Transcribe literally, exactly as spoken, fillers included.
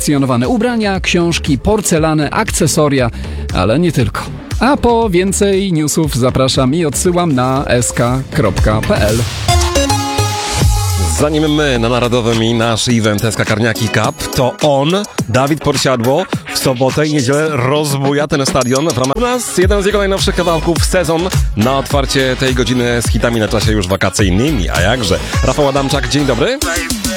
wyselekcjonowane ubrania, książki, porcelany, akcesoria, ale nie tylko. A po więcej newsów zapraszam i odsyłam na s k kropka p l. Zanim my na Narodowym i nasz event S K Karniaki Cup, to on, Dawid Podsiadło, w sobotę i niedzielę rozbuja ten stadion. W ramach u nas jeden z jego najnowszych kawałków, Sezon, na otwarcie tej godziny z hitami na czasie już wakacyjnymi. A jakże? Rafał Adamczak, dzień dobry.